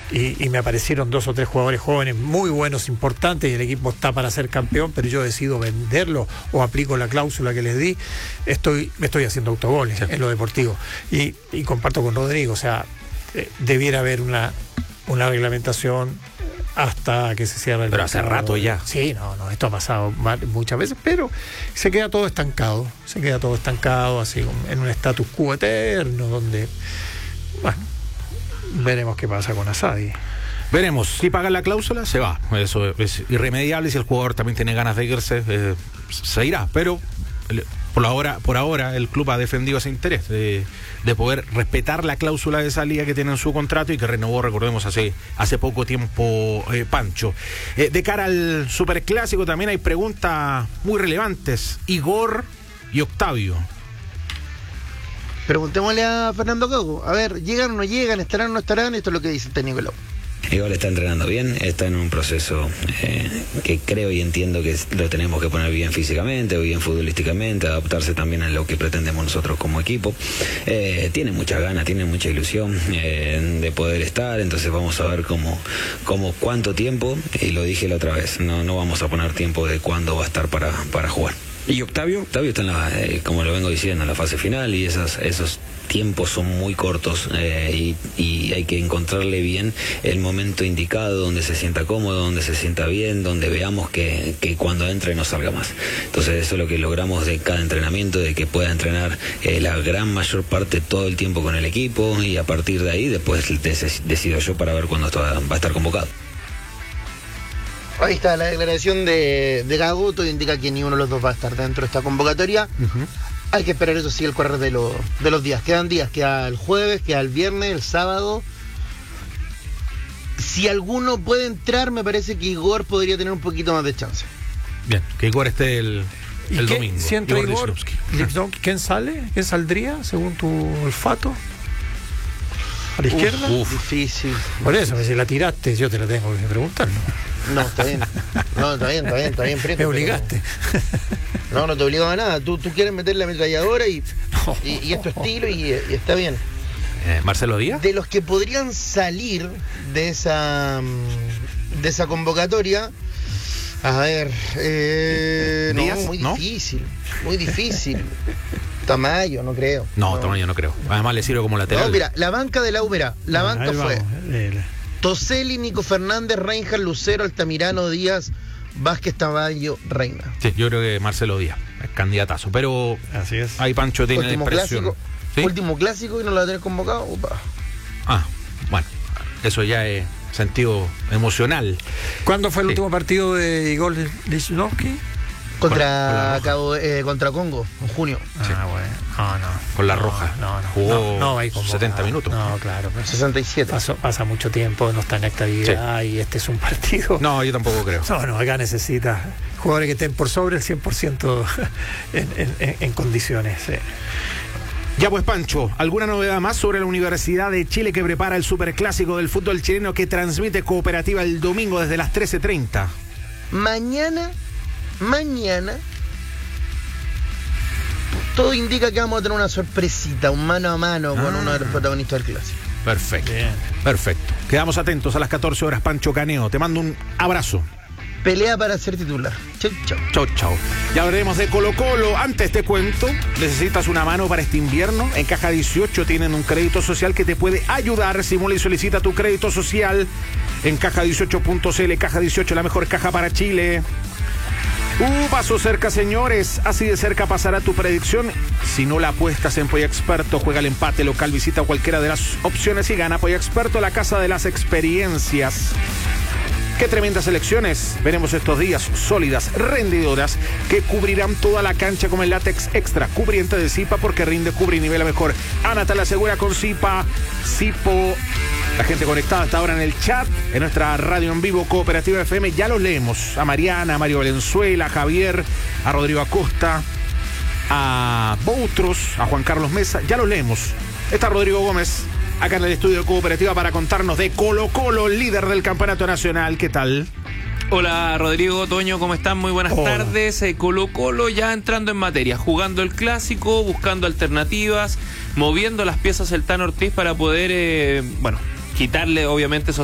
y me aparecieron 2 o 3 jugadores jóvenes muy buenos, importantes, y el equipo está para ser campeón, pero yo decido venderlo o aplico la cláusula que les di, me estoy haciendo autogoles en lo deportivo. Y comparto con Rodrigo, o sea, debiera haber una reglamentación hasta que se cierre el Pero hace rato ya. Sí, no, esto ha pasado muchas veces, pero se queda todo estancado, así en un status quo eterno, donde, bueno, veremos qué pasa con Asadi. Veremos, si pagan la cláusula, se va. Eso es irremediable. Si el jugador también tiene ganas de irse, se irá. Pero por ahora el club ha defendido ese interés de poder respetar la cláusula de salida que tiene en su contrato y que renovó, recordemos, hace poco tiempo, Pancho. De cara al Superclásico también hay preguntas muy relevantes. Igor y Octavio. Preguntémosle a Fernando Gago. A ver, ¿llegan o no llegan? ¿Estarán o no estarán? Esto es lo que dice el técnico Lau. Igor está entrenando bien, está en un proceso que creo y entiendo que lo tenemos que poner bien físicamente, bien futbolísticamente, adaptarse también a lo que pretendemos nosotros como equipo. Tiene mucha gana, tiene mucha ilusión de poder estar, entonces vamos a ver cuánto tiempo, y lo dije la otra vez, no vamos a poner tiempo de cuándo va a estar para jugar. ¿Y Octavio? Octavio está como lo vengo diciendo, en la fase final, y esos tiempos son muy cortos, y hay que encontrarle bien el momento indicado, donde se sienta cómodo, donde se sienta bien, donde veamos que cuando entre no salga más. Entonces eso es lo que logramos de cada entrenamiento, de que pueda entrenar la gran mayor parte todo el tiempo con el equipo, y a partir de ahí después decido yo para ver cuándo va a estar convocado. Ahí está la declaración de Gago, todo indica que ni uno de los dos va a estar dentro de esta convocatoria. Uh-huh. Hay que esperar, eso sí, el correr de los días. Quedan días, queda el jueves, queda el viernes, el sábado. Si alguno puede entrar, me parece que Igor podría tener un poquito más de chance. Bien, que Igor esté el domingo. Si entra Igor, ¿quién sale? ¿Quién saldría, según tu olfato? ¿A la izquierda? Difícil. Por eso, si la tiraste, yo te la tengo que preguntar, ¿no? No, está bien. Está bien, Prieto. Me obligaste. Pero... No te obligaba a nada. Tú quieres meter la ametralladora y es tu estilo y está bien. ¿Marcelo Díaz? De los que podrían salir de esa convocatoria, a ver, ¿Díaz? Muy difícil. Tamayo, no creo. No, Tamayo no creo. Además le sirve como lateral. No, mira, la banca de la U, la banca fue Toselli, Nico Fernández, Reinhard, Lucero, Altamirano, Díaz, Vázquez, Tamayo, Reina. Sí, yo creo que Marcelo Díaz es candidatazo, pero así es. Ahí Pancho tiene expresión. ¿Sí? Último clásico y no lo va a tener convocado. Upa. Bueno, eso ya es sentido emocional. ¿Cuándo fue el último partido de Igor Lichnowsky? Contra Congo, en junio. Sí. Bueno. No. Con la roja. Jugó no, 70 minutos. No, claro. 67. Pasa mucho tiempo, no está en actividad, sí. Y este es un partido. No, yo tampoco creo. No, acá necesita jugadores que estén por sobre el 100% en condiciones. Sí. Ya pues, Pancho, ¿alguna novedad más sobre la Universidad de Chile que prepara el Superclásico del fútbol chileno que transmite Cooperativa el domingo desde las 13:30? Mañana todo indica que vamos a tener una sorpresita, un mano a mano con uno de los protagonistas del clásico. Perfecto. Bien. Perfecto. Quedamos atentos a las 14 horas, Pancho Caneo. Te mando un abrazo. Pelea para ser titular. Chau. Ya hablaremos de Colo-Colo. Antes te cuento, necesitas una mano para este invierno. En Caja 18 tienen un crédito social que te puede ayudar. Simula y solicita tu crédito social en caja18.cl. Caja 18, la mejor caja para Chile. Pasó cerca, señores. Así de cerca pasará tu predicción. Si no la apuestas en Polla Experto, juega el empate local, visita cualquiera de las opciones y gana. Polla Experto, la casa de las experiencias. Qué tremendas elecciones veremos estos días, sólidas, rendidoras, que cubrirán toda la cancha con el látex extra cubriente de Zipa, porque rinde, cubre y nivela mejor. Ana te la asegura con Zipa. La gente conectada hasta ahora en el chat, en nuestra radio en vivo Cooperativa FM, ya los leemos. A Mariana, a Mario Valenzuela, a Javier, a Rodrigo Acosta, a Boutros, a Juan Carlos Mesa, ya los leemos. Está Rodrigo Gómez acá en el estudio de Cooperativa para contarnos de Colo-Colo, líder del campeonato nacional. ¿Qué tal? Hola Rodrigo, Toño, ¿cómo están? Muy buenas tardes. Colo-Colo ya entrando en materia, jugando el clásico, buscando alternativas, moviendo las piezas el Tano Ortiz para poder, quitarle obviamente esos